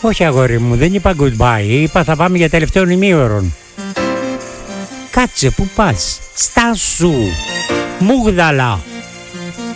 Όχι αγόρι μου, δεν είπα goodbye, είπα θα πάμε για τελευταίο ημίωρον. Κάτσε, πού πας? Στάσου, μούγδαλα.